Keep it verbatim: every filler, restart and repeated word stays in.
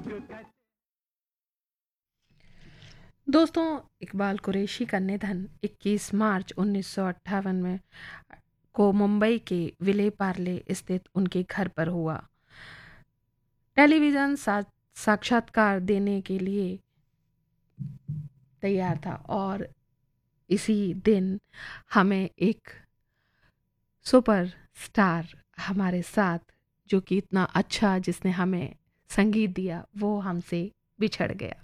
दोस्तों, इकबाल कुरैशी का निधन इक्कीस मार्च उन्नीस सौ अट्ठावन में को मुंबई के विले पार्ले स्थित उनके घर पर हुआ। टेलीविज़न सा, साक्षात्कार देने के लिए तैयार था और इसी दिन हमें एक सुपर स्टार हमारे साथ, जो कि इतना अच्छा जिसने हमें संगीत दिया, वो हमसे बिछड़ गया।